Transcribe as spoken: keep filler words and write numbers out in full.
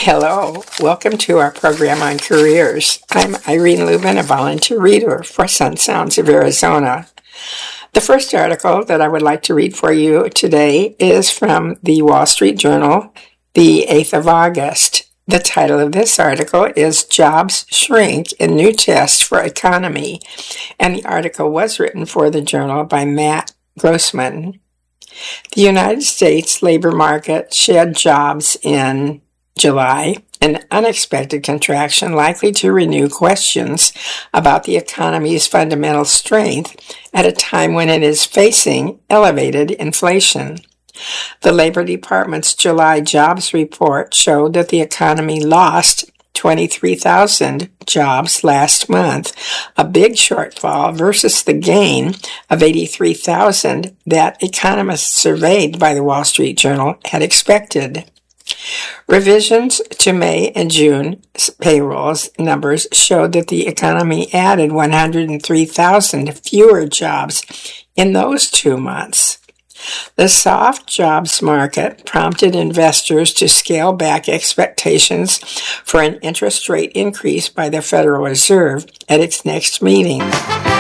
Hello, welcome to our program on careers. I'm Irene Lubin, a volunteer reader for Sun Sounds of Arizona. The first article that I would like to read for you today is from the Wall Street Journal, the eighth of August. The title of this article is Jobs Shrink in New Test for Economy, and the article was written for the Journal by Matt Grossman. The United States labor market shed jobs in July, an unexpected contraction likely to renew questions about the economy's fundamental strength at a time when it is facing elevated inflation. The Labor Department's July jobs report showed that the economy lost twenty-three thousand jobs last month, a big shortfall versus the gain of eighty-three thousand that economists surveyed by the Wall Street Journal had expected. Revisions to May and June payrolls numbers showed that the economy added one hundred three thousand fewer jobs in those two months. The soft jobs market prompted investors to scale back expectations for an interest rate increase by the Federal Reserve at its next meeting.